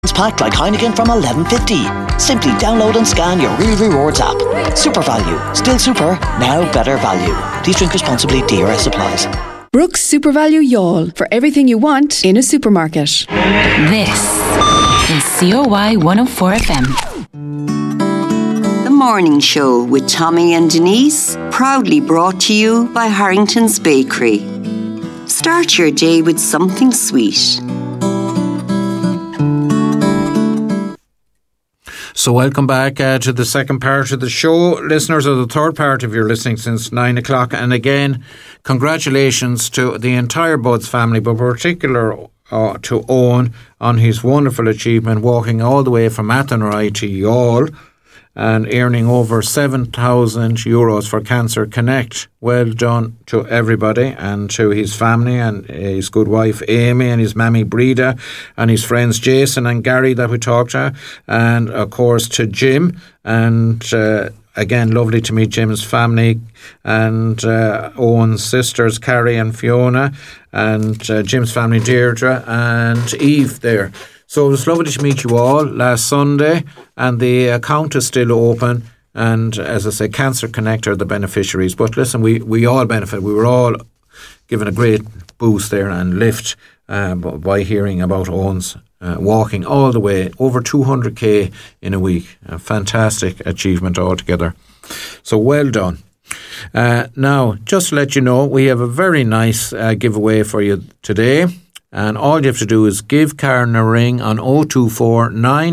packed like Heineken from 11.50. Simply download and scan your Real Rewards app. Super value. Still super. Now better value. Please drink responsibly. DRS applies. Brooks Super Value Y'all. For everything you want in a supermarket. This is COY 104 FM. The Morning Show with Tommy and Denise, proudly brought to you by Harrington's Bakery. Start your day with something sweet. So welcome back to the second part of the show. Listeners, of the third part if you're listening since 9 o'clock. And again, congratulations to the entire Buds family, but particular to Owen on his wonderful achievement, walking all the way from Athenry to Youghal and earning over €7,000 for Cancer Connect. Well done to everybody and to his family and his good wife Amy and his mammy Breda and his friends Jason and Gary that we talked to, and of course to Jim, and again lovely to meet Jim's family and Owen's sisters Carrie and Fiona, and Jim's family Deirdre and Eve there. So it was lovely to meet you all last Sunday, and the account is still open. And as I say, Cancer Connect are the beneficiaries. But listen, we all benefit. We were all given a great boost there and lift by hearing about Owen's walking all the way, over 200k in a week. A fantastic achievement altogether. So well done. Now, just to let you know, we have a very nice giveaway for you today. And all you have to do is give Karen a ring on 024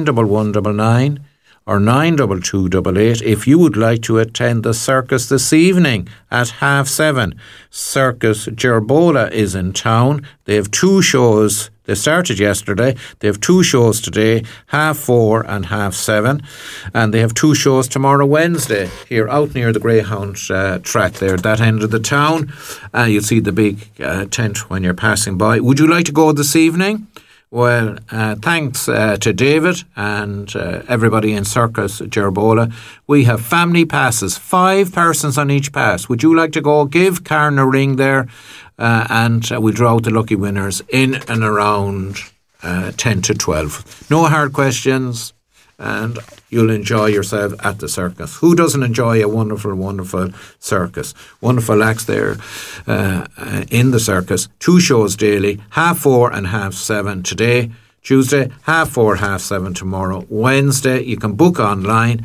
91199 or 92288 if you would like to attend the circus this evening at 7:30. Circus Gerbola is in town. They have two shows. They started yesterday. They have two shows today, 4:30 and 7:30. And they have two shows tomorrow, Wednesday, here out near the Greyhound track there, that end of the town. You'll see the big tent when you're passing by. Would you like to go this evening? Well, thanks to David and everybody in Circus Gerbola. We have family passes, 5 persons on each pass. Would you like to go? Give Karen a ring there, and we'll draw out the lucky winners in and around 10 to 12. No hard questions, and you'll enjoy yourself at the circus. Who doesn't enjoy a wonderful, wonderful circus? Wonderful acts there in the circus. 2 shows daily, 4:30 and 7:30 today. Tuesday, 4:30, 7:30 tomorrow. Wednesday, you can book online,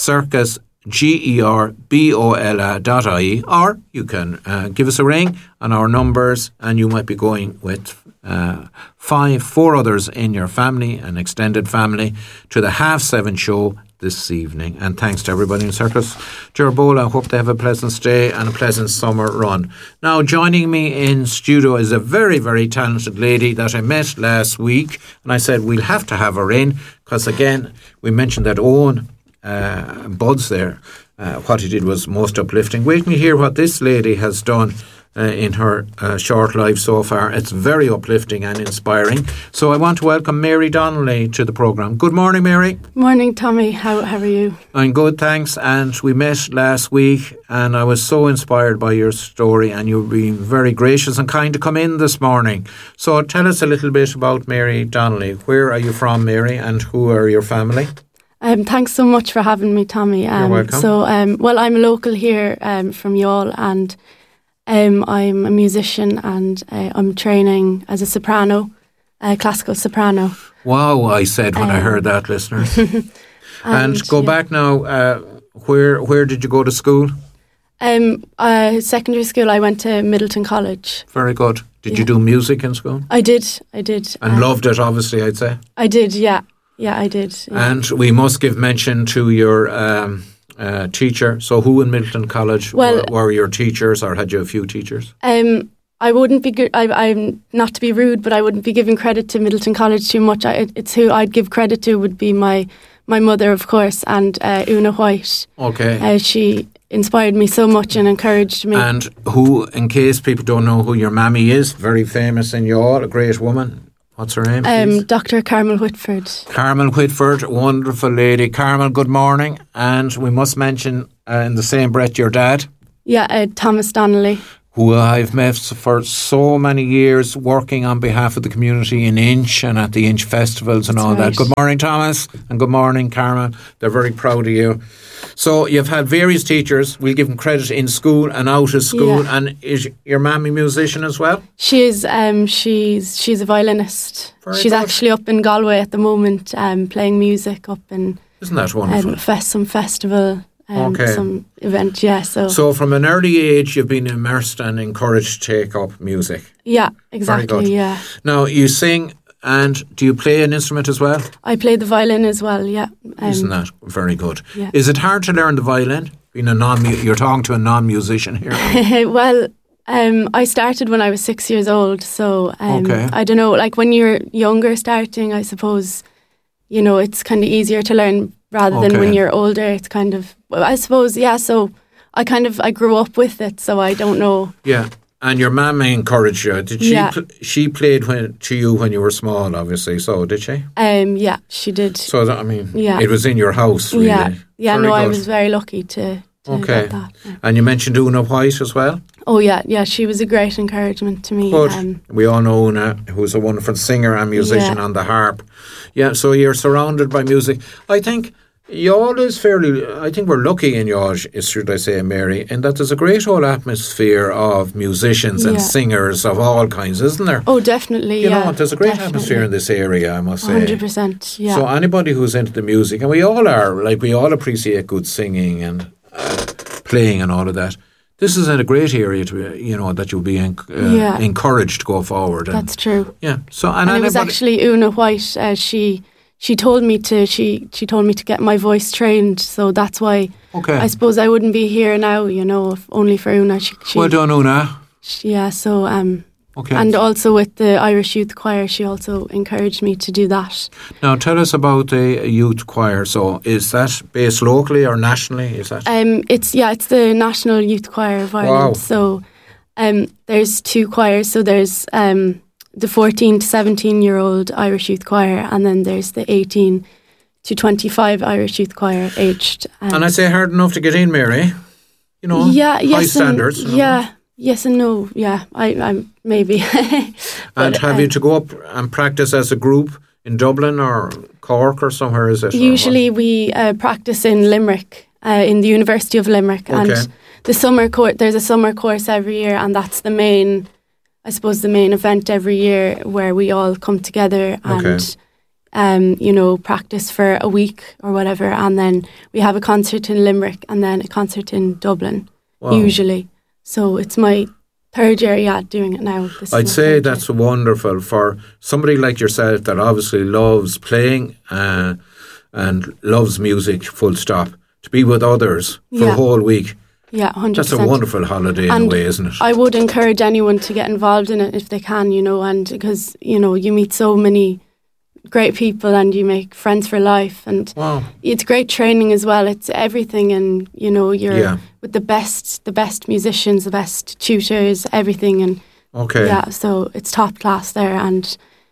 circusgerbola.ie, or you can give us a ring on our numbers, and you might be going with 4 others in your family, an extended family, to the 7:30 show this evening. And thanks to everybody in Circus Gerbola. I hope they have a pleasant stay and a pleasant summer run. Now, joining me in studio is a very, very talented lady that I met last week, and I said we'll have to have her in because, again, we mentioned that Owen Buds there, what he did was most uplifting. Wait till you hear what this lady has done in her short life so far. It's very uplifting and inspiring. So I want to welcome Mary Donnelly to the programme. Good morning, Mary. Morning, Tommy. How are you? I'm good, thanks. And we met last week, and I was so inspired by your story, and you've been very gracious and kind to come in this morning. So tell us a little bit about Mary Donnelly. Where are you from, Mary, and who are your family? Thanks so much for having me, Tommy. You're welcome. So, well, I'm local here from Youghal, and I'm a musician, and I'm training as a soprano, classical soprano. Wow, I said when I heard that, listeners. and go back now, where did you go to school? Secondary school, I went to Middleton College. Very good. Did you do music in school? I did. And loved it, obviously, I'd say. I did, yeah. Yeah, I did. Yeah. And we must give mention to your teacher. So who in Middleton College were your teachers, or had you a few teachers? I wouldn't be good. I'm not to be rude, but I wouldn't be giving credit to Middleton College too much. It's who I'd give credit to would be my mother, of course, and Una White. Okay. She inspired me so much and encouraged me. And who, in case people don't know who your mammy is, very famous in Youghal, a great woman. What's her name, please? Dr. Carmel Whitford. Carmel Whitford, wonderful lady. Carmel, good morning. And we must mention in the same breath your dad. Yeah, Thomas Donnelly. who I've met for so many years, working on behalf of the community in Inch and at the Inch festivals and all that. Good morning, Thomas, and good morning, Carmen. They're very proud of you. So you've had various teachers. We'll give them credit in school and out of school. Yeah. And is your mammy a musician as well? She is. She's a violinist. Very She's good. actually up in Galway at the moment, playing music up in Isn't that wonderful? some festival. Okay. Some event, yeah. So from an early age, you've been immersed and encouraged to take up music. yeah, Very exactly. good. Yeah, Now, you sing, and do you play an instrument as well? I play the violin as well. Yeah, Isn't that very good? yeah. Is it hard to learn the violin? Being you're talking to a non-musician here. Well, I started when I was 6 years old, so Okay. I don't know. Like when you're younger, starting, I suppose, it's kind of easier to learn rather than Okay. when you're older. It's kind of, well, I suppose, yeah. So I grew up with it, so I don't know. Yeah. And your mum encouraged you. Did she? Yeah. She played to you when you were small, obviously. So did she? Yeah, she did. So I mean, Yeah. it was in your house, really. Yeah, Very no, I good. was very lucky to Okay. get that. Yeah. And you mentioned Una White as well. Oh yeah, she was a great encouragement to me. Good. We all know Una, who's a wonderful singer and musician Yeah. on the harp. Yeah, so you're surrounded by music. I think Youghal is I think we're lucky in Youghal, should I say, Mary, in that there's a great whole atmosphere of musicians and Yeah. singers of all kinds, isn't there? Oh, definitely. You yeah, know, there's a great definitely. atmosphere in this area, I must say. 100%. Yeah. So anybody who's into the music, and we all are, like we all appreciate good singing and playing and all of that. This is in a great area to, that you'll be Yeah. encouraged to go forward. And, That's true. yeah. So And it was actually Una White. She told me to get my voice trained. So that's why Okay. I suppose I wouldn't be here now. If only for Una. She, Well done, Una. yeah. So Okay. and also with the Irish Youth Choir, she also encouraged me to do that. Now tell us about the youth choir. So is that based locally or nationally? Is that? It's the National Youth Choir of Ireland. Wow. So there's two choirs. So there's the 14 to 17-year-old Irish Youth Choir, and then there's the 18 to 25 Irish Youth Choir aged. And I say hard enough to get in, Mary. Yeah, high yes, standards. Yeah, yes and no. Yeah, I maybe. And But, have you to go up and practice as a group in Dublin or Cork or somewhere? Is it? or what? Usually we practice in Limerick, in the University of Limerick, Okay. and the summer there's a summer course every year, and that's the main event every year where we all come together and practice for a week or whatever, and then we have a concert in Limerick and then a concert in Dublin. Wow. Usually. So it's my third year, doing it now. This is my I'd say third that's year. wonderful for somebody like yourself that obviously loves playing and loves music, full stop, to be with others for a Yeah. whole week. Yeah, 100%. That's a wonderful holiday in a And way, isn't it? I would encourage anyone to get involved in it if they can, and because, you meet so many great people and you make friends for life, and Wow. it's great training as well. It's everything, and you're Yeah. with the best musicians, the best tutors, everything, and Okay. yeah, so it's top class there. And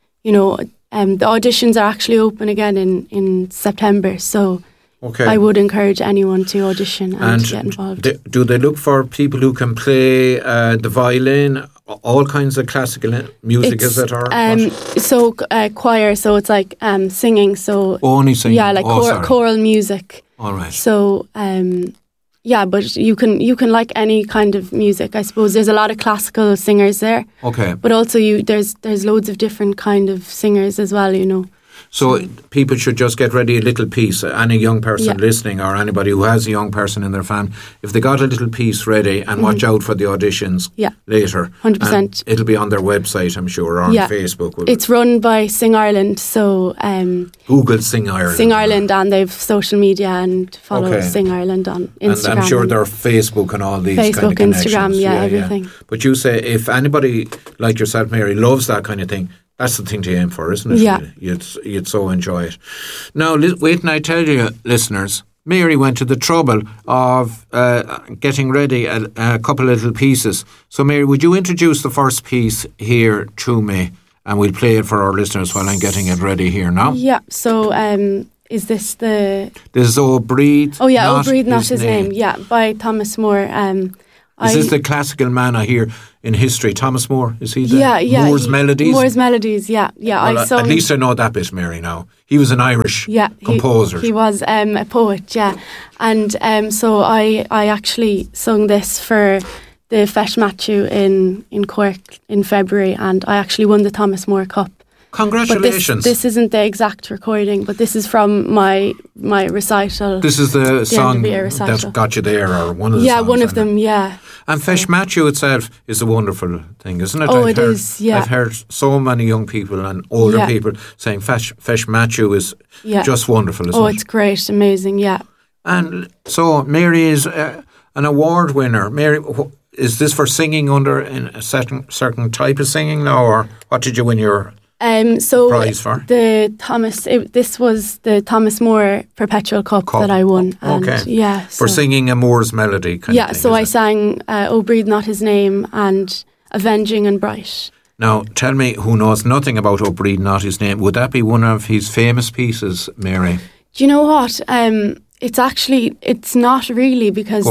the auditions are actually open again in September, so Okay. I would encourage anyone to audition and to get involved. do they look for people who can play the violin, all kinds of classical music, is it? Or what? Choir, so it's like singing, so Only singing? yeah, like sorry. choral music. All right. So but you can like any kind of music. I suppose there's a lot of classical singers there, Okay. but also there's loads of different kind of singers as well. So people should just get ready a little piece. Any young person Yeah. listening or anybody who has a young person in their family, if they got a little piece ready and watch out for the auditions Yeah. later. 100%. And it'll be on their website, I'm sure, or on Yeah. Facebook. It's run by Sing Ireland, so Google Sing Ireland. Sing Ireland, and they've social media and follow Okay. Sing Ireland on And Instagram. I'm sure and- they're Facebook and all these kind of Facebook, connections. Instagram, yeah, everything. But you say if anybody like yourself, Mary, loves that kind of thing, that's the thing to aim for, isn't it? Yeah. You'd so enjoy it. Now, wait and I tell you, listeners, Mary went to the trouble of getting ready a couple of little pieces. So, Mary, would you introduce the first piece here to me? And we'll play it for our listeners while I'm getting it ready here now. Yeah, so is this the... This is O Breathe. Oh yeah, O Breathe Not His Name. Yeah, by Thomas Moore. Is this the classical man I hear in history? Thomas Moore, is he the Moore's Melodies? Moore's Melodies, yeah. Well, at least I know that bit, Mary, now. He was an Irish composer. He was a poet, yeah. And so I actually sung this for the Feis Matthew in Cork in February, and I actually won the Thomas Moore Cup. Congratulations. But this isn't the exact recording, but this is from my recital. This is the song that got you there, or one of the songs? Yeah, one of them, yeah. And Feis Matthew itself is a wonderful thing, isn't it? Oh, it is, yeah. I've heard so many young people and older people saying Feis Matthew is just wonderful, isn't it? Oh, it's great, amazing, yeah. And so Mary is an award winner. Mary, is this for singing under a certain type of singing now, or what did you win your prize for? This was the Thomas Moore Perpetual Cup that I won. And okay. For singing a Moore's Melody kind of thing. So I sang "O Breathe Not His Name" and "Avenging and Bright." Now, tell me, who knows nothing about "O Breathe Not His Name," would that be one of his famous pieces, Mary? Do you know what? It's not really, because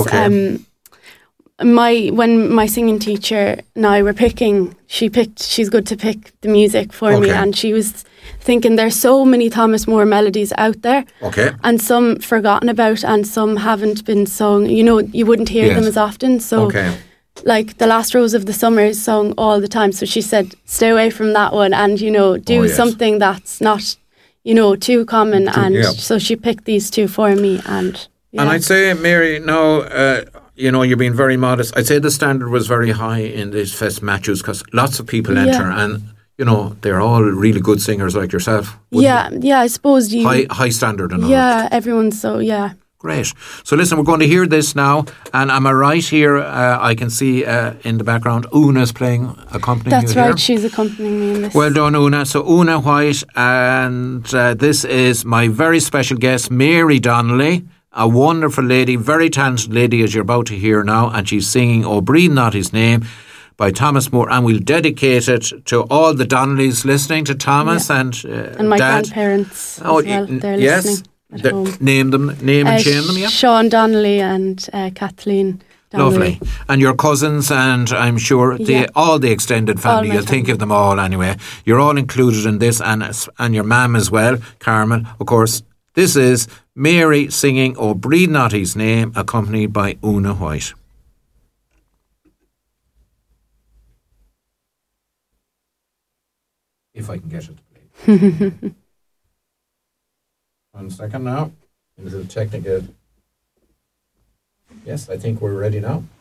when my singing teacher and I were she's good to pick the music for me, and she was thinking there's so many Thomas Moore melodies out there, and some forgotten about and some haven't been sung. You know, you wouldn't hear them as often. So like The Last Rose of the Summer is sung all the time. So she said, stay away from that one, and do something that's not too common. So she picked these two for me, and I'd say, Mary, now you're being very modest. I'd say the standard was very high in these Feis Matthews, because lots of people enter, and they're all really good singers like yourself. I suppose high standard and all. Yeah, everyone's Great. So listen, we're going to hear this now, and am I right here? I can see in the background Una's accompanying you here. That's right, she's accompanying me in this. Well done, Una. So Una White, and this is my very special guest, Mary Donnelly, a wonderful lady, very talented lady, as you're about to hear now, and she's singing "O Breathe Not His Name" by Thomas Moore, and we'll dedicate it to all the Donnellys listening, to Thomas and my Dad. grandparents as well. They're listening. Name and shame them, yeah? Sean Donnelly and Kathleen Donnelly. Lovely. And your cousins, and I'm sure all the extended family, you'll think of them all anyway. You're all included in this, and your mum as well, Carmen. Of course, this is Mary singing "O Breathe Not His Name," accompanied by Una White. If I can get it to play. 1 second now. Into the technical. Yes, I think we're ready now.